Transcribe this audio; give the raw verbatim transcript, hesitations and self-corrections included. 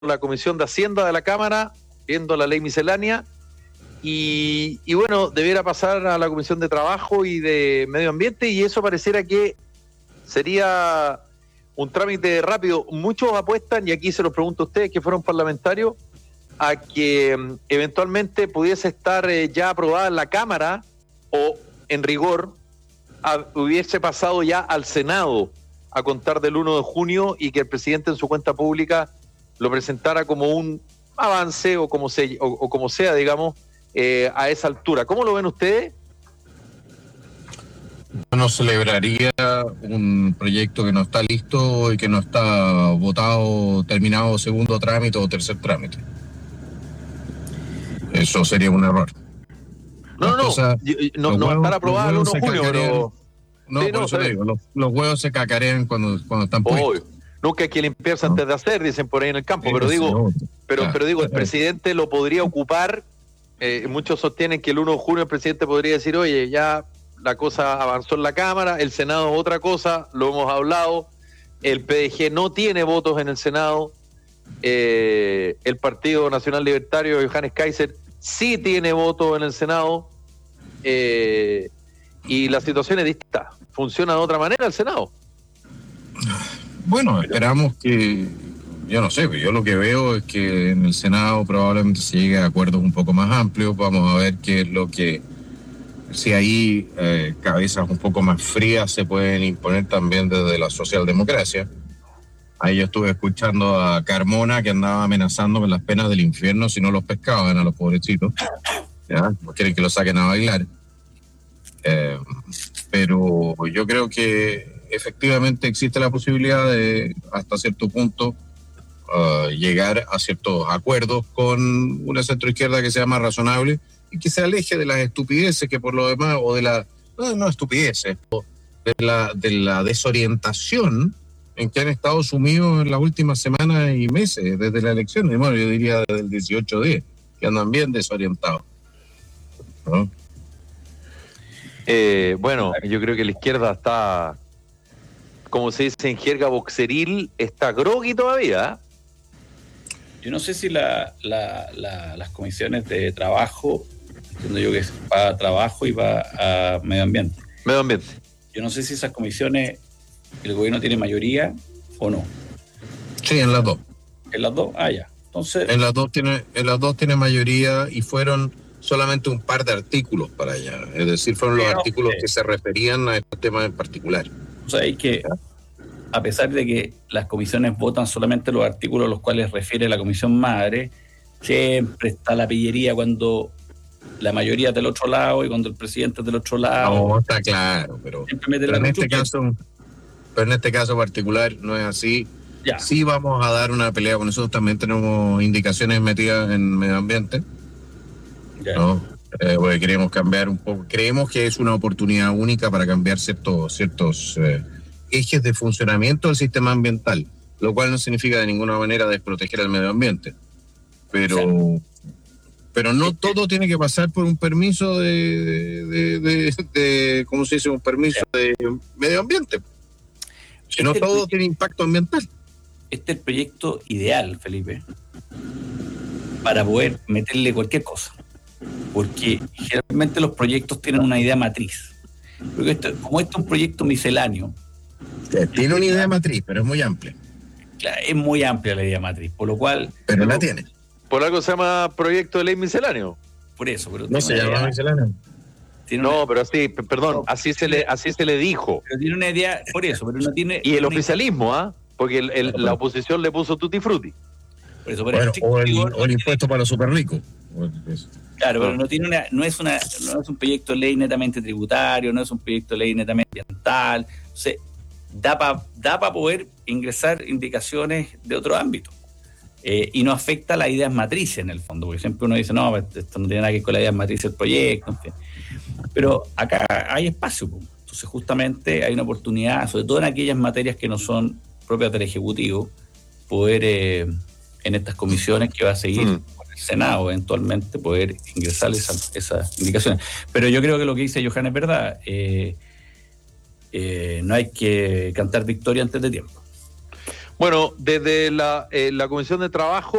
la Comisión de Hacienda de la Cámara, viendo la ley miscelánea, y, y bueno, debiera pasar a la Comisión de Trabajo y de Medio Ambiente, y eso pareciera que sería un trámite rápido. Muchos apuestan, y aquí se los pregunto a ustedes que fueron parlamentarios, a que um, eventualmente pudiese estar eh, ya aprobada en la Cámara, o en rigor a, hubiese pasado ya al Senado a contar del uno de junio, y que el presidente en su cuenta pública lo presentara como un avance o como, se, o, o como sea, digamos, eh, a esa altura. ¿Cómo lo ven ustedes? Yo no celebraría un proyecto que no está listo y que no está votado, terminado segundo trámite o tercer trámite. Eso sería un error. No, no, cosas, no, no va a estar aprobado el uno de junio, pero... No, sí, por no, eso te digo, los, los huevos se cacarean cuando, cuando están puestos. Oh, nunca hay que limpiarse no. antes de hacer, dicen por ahí en el campo, sí, pero digo, sí, pero, pero digo, el presidente lo podría ocupar, eh, muchos sostienen que el uno de junio el presidente podría decir, oye, ya la cosa avanzó en la Cámara, el Senado es otra cosa, lo hemos hablado, el P D G no tiene votos en el Senado, eh, el Partido Nacional Libertario de Johannes Kaiser sí tiene votos en el Senado, eh, y la situación es distinta. ¿Funciona de otra manera el Senado? Bueno, esperamos que, yo no sé, yo lo que veo es que en el Senado probablemente se llegue a acuerdos un poco más amplios. Vamos a ver qué es lo que, si ahí eh, cabezas un poco más frías se pueden imponer también desde la socialdemocracia. Ahí yo estuve escuchando a Carmona, que andaba amenazando con las penas del infierno si no los pescaban a los pobrecitos. ¿Ya? No quieren que los saquen a bailar. Eh, pero yo creo que efectivamente existe la posibilidad de, hasta cierto punto, uh, llegar a ciertos acuerdos con una centroizquierda que sea más razonable y que se aleje de las estupideces que por lo demás, o de la, no, no estupideces, de la, de la desorientación en que han estado sumidos en las últimas semanas y meses desde la elección. Y bueno, yo diría desde el dieciocho diez, que andan bien desorientados, ¿no? Eh, bueno, yo creo que la izquierda está, como se dice en jerga boxeril, está groggy todavía. Yo no sé si la, la, la, las comisiones de trabajo, entiendo yo que es para trabajo y para uh, medio ambiente. Medio ambiente. Yo no sé si esas comisiones el gobierno tiene mayoría o no. Sí, en las dos. En las dos, ah, ya. Entonces, en las dos tiene, en las dos tiene mayoría y fueron solamente un par de artículos para allá, es decir, fueron los artículos que se referían a este tema en particular. O sea, hay que, a pesar de que las comisiones votan solamente los artículos a los cuales refiere la comisión madre, siempre está la pillería cuando la mayoría es del otro lado y cuando el presidente es del otro lado. No, está claro, pero, pero en este caso, pero en este caso particular no es así. Ya. Sí vamos a dar una pelea con eso, también tenemos indicaciones metidas en medio ambiente. ¿No? Eh, porque queremos cambiar un poco, creemos que es una oportunidad única para cambiar ciertos, ciertos eh, ejes de funcionamiento del sistema ambiental, lo cual no significa de ninguna manera desproteger al medio ambiente, pero, sí. pero no todo tiene que pasar por un permiso de, de, de, de, de ¿cómo se dice? Un permiso de medio ambiente, si no todo tiene impacto ambiental. Este es el proyecto ideal, Felipe, para poder meterle cualquier cosa. Porque generalmente los proyectos tienen una idea matriz. Porque esto, como esto es un proyecto misceláneo. Tiene una idea matriz, pero es muy amplia. Claro, es muy amplia la idea matriz, por lo cual... Pero la tiene. Por algo se llama proyecto de ley misceláneo. Por eso. Pero no se llama misceláneo. No, una... pero así, perdón, no, así se le así se le dijo. Pero tiene una idea, por eso, pero no tiene... Y el oficialismo, ¿ah? ¿eh? Porque el, el, la oposición le puso tutti frutti. Por eso, bueno, o el, rigor, o el impuesto para los super ricos. Claro, pero no tiene una, no es una, no es un proyecto de ley netamente tributario, no es un proyecto de ley netamente ambiental. O sea, da para da pa poder ingresar indicaciones de otro ámbito. Eh, y no afecta las ideas matrices en el fondo, porque siempre uno dice, no, esto no tiene nada que ver con las ideas matrices del proyecto, en fin. Pero acá hay espacio, entonces justamente hay una oportunidad, sobre todo en aquellas materias que no son propias del Ejecutivo, poder eh, en estas comisiones que va a seguir mm. con el Senado eventualmente, poder ingresar esas, esas indicaciones. Pero yo creo que lo que dice Johan es verdad, eh, eh, no hay que cantar victoria antes de tiempo. Bueno, desde la, eh, la Comisión de Trabajo